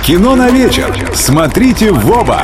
Кино на вечер. Смотрите в оба.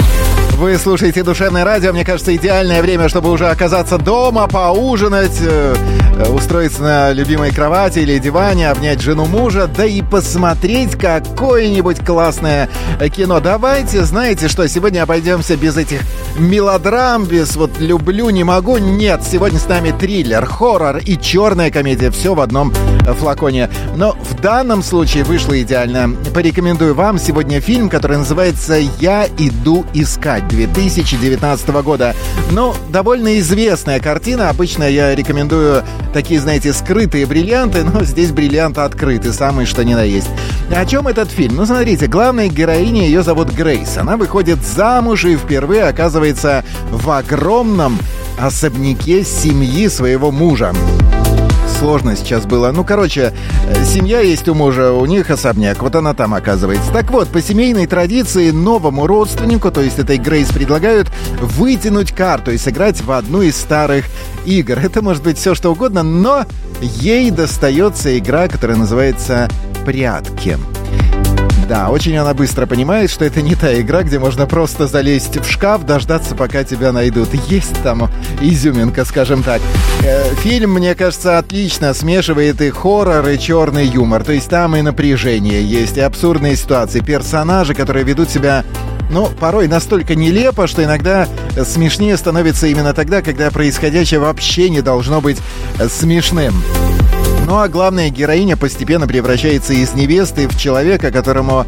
Вы слушаете «Душевное радио». Мне кажется, идеальное время, чтобы уже оказаться дома, поужинать, устроиться на любимой кровати или диване, обнять жену мужа, да и посмотреть какое-нибудь классное кино. Давайте, знаете что, сегодня обойдемся без этих мелодрам, без вот «люблю, не могу». Нет, сегодня с нами триллер, хоррор и черная комедия. Все в одном флаконе. Но в данном случае вышло идеально. Порекомендую вам сегодня фильм, который называется «Я иду искать». 2019 года. Ну, довольно известная картина. Обычно я рекомендую такие, знаете, скрытые бриллианты, но здесь бриллианты открыты, самые что ни на есть. О чем этот фильм? Ну, смотрите, главная героиня, ее зовут Грейс. Она выходит замуж и впервые оказывается в огромном особняке семьи своего мужа. Сложно сейчас было. Ну, короче, семья есть у мужа, у них особняк. Вот она там оказывается. Так вот, по семейной традиции новому родственнику, то есть этой Грейс, предлагают вытянуть карту и сыграть в одну из старых игр. Это может быть все что угодно, но ей достается игра, которая называется «Прятки». Да, очень она быстро понимает, что это не та игра, где можно просто залезть в шкаф, дождаться, пока тебя найдут. Есть там изюминка, скажем так. Фильм, мне кажется, отлично смешивает и хоррор, и черный юмор. То есть там и напряжение есть, и абсурдные ситуации. Персонажи, которые ведут себя, ну, порой настолько нелепо, что иногда смешнее становится именно тогда, когда происходящее вообще не должно быть смешным. Ну а главная героиня постепенно превращается из невесты в человека, которому,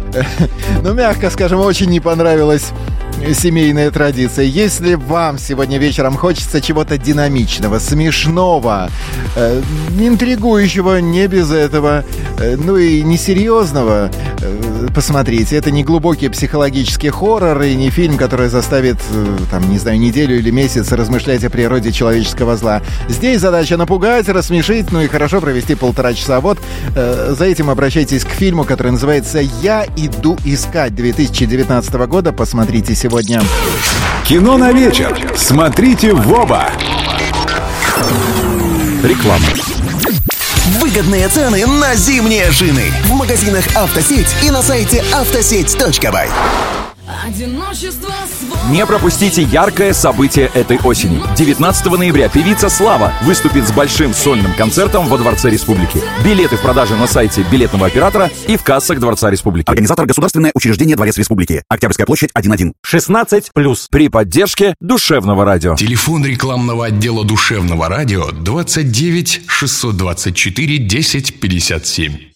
ну мягко скажем, очень не понравилась семейная традиция. Если вам сегодня вечером хочется чего-то динамичного, смешного, интригующего, не без этого, ну и несерьезного, посмотрите. Это не глубокий психологический хоррор и не фильм, который заставит, там, не знаю, неделю или месяц размышлять о природе человеческого зла. Здесь задача напугать, рассмешить, ну и хорошо провести 1,5 часа. Вот за этим обращайтесь к фильму, который называется «Я иду искать» 2019 года. Посмотрите сегодня. Кино на вечер. Смотрите в оба. Реклама. Выгодные цены на зимние шины в магазинах «Автосеть» и на сайте автосеть.бай. Не пропустите яркое событие этой осени. 19 ноября певица Слава выступит с большим сольным концертом во Дворце Республики. Билеты в продаже на сайте билетного оператора и в кассах Дворца Республики. Организатор — Государственное учреждение «Дворец Республики». Октябрьская площадь, 1-1. 16+. При поддержке Душевного радио. Телефон рекламного отдела Душевного радио 29 624 10 57.